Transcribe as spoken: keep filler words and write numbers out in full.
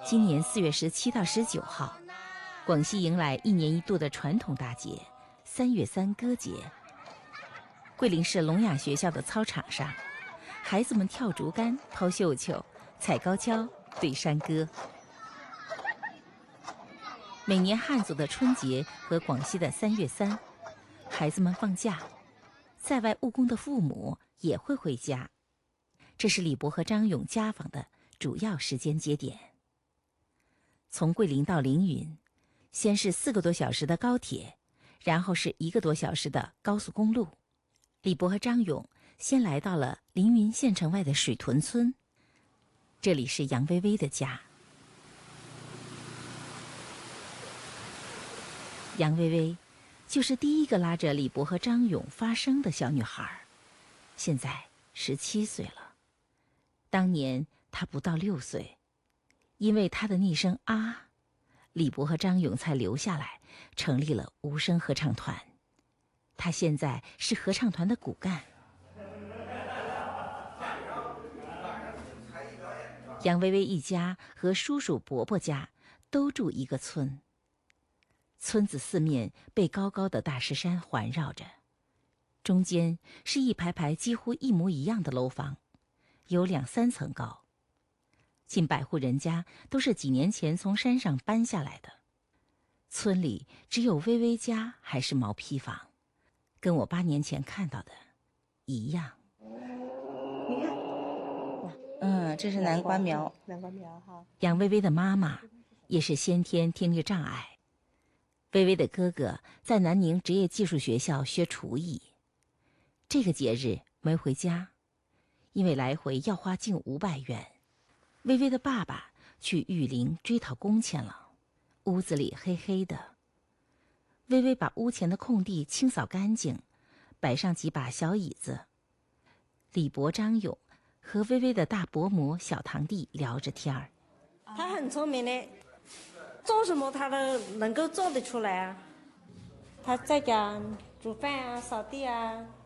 今年四月十七到十九号，广西迎来一年一度的传统大节——三月三歌节。桂林市聋哑学校的操场上，孩子们跳竹竿、抛绣球、踩高跷、对山歌。每年汉族的春节和广西的三月三，孩子们放假，在外务工的父母也会回家，这是李博和张勇家访的主要时间节点。从桂林到凌云，先是四个多小时的高铁，然后是一个多小时的高速公路。李博和张勇先来到了凌云县城外的水屯村，这里是杨薇薇的家。杨薇薇就是第一个拉着李博和张勇发声的小女孩，现在十七岁了。当年她不到六岁，因为她的那声啊，李博和张勇才留下来，成立了无声合唱团。她现在是合唱团的骨干。杨薇薇一家和叔叔伯伯家都住一个村。村子四面被高高的大石山环绕着，中间是一排排几乎一模一样的楼房，有两三层高。近百户人家都是几年前从山上搬下来的。村里只有薇薇家还是毛坯房，跟我八年前看到的一样。 你看，嗯，这是南瓜苗， 南瓜苗哈。 杨薇薇的妈妈也是先天听力障碍。薇薇的哥哥在南宁职业技术学校学厨艺，这个节日没回家，因为来回要花近五百元。薇薇的爸爸去玉林追讨工钱了，屋子里黑黑的。薇薇把屋前的空地清扫干净，摆上几把小椅子。李博、张勇和薇薇的大伯母、小堂弟聊着天儿。 他很聪明的，做什么他都能够做得出来啊。他在家煮饭啊、扫地啊，